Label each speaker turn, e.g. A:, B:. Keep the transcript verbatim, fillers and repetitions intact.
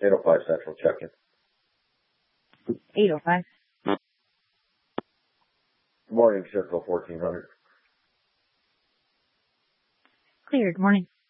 A: eight oh five Central, check-in.
B: eight oh five.
A: Good morning, Central fourteen hundred.
B: Clear, good morning.